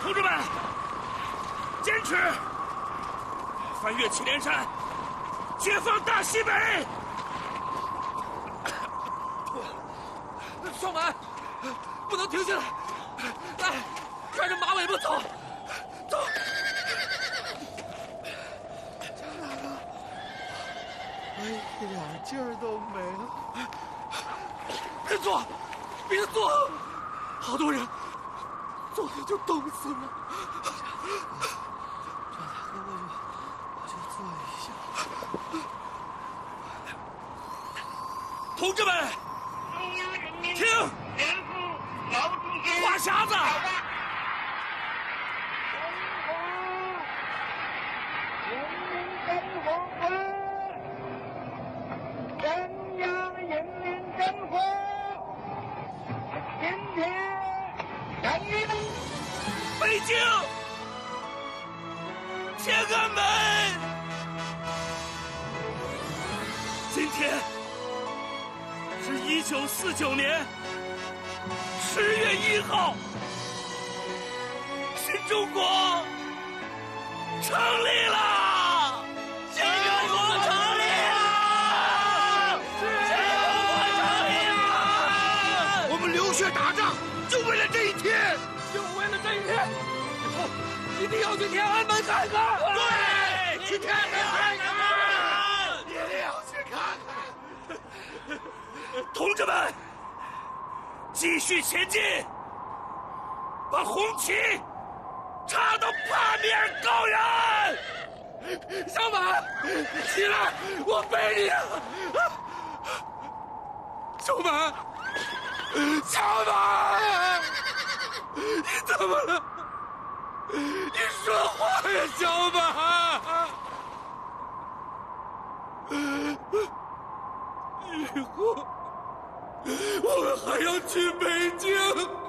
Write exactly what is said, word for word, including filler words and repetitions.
同志们，坚持！翻越祁连山，解放大西北！ 双满，不能停下来！来，看着马尾巴走，走！ 江大哥，我一点劲儿都没了。 别坐，别坐，好多人坐着就冻死了。 张大哥，我就我就坐一下。 同志们，听，话匣子。北京天安门，今天是一九四九年十月一号，新中国成立了！新中国成立了！新中国成立了！ 我们流血打仗，就为了这一天。 就为了这一天，以后一定要去天安门看看。 对，去天安门看看，一定要去看看。 同志们，继续前进，把红旗插到帕米尔高原。 小满，起来，我背你啊！小满，小满。你怎么了？你说话呀，小满！以后我们还要去北京。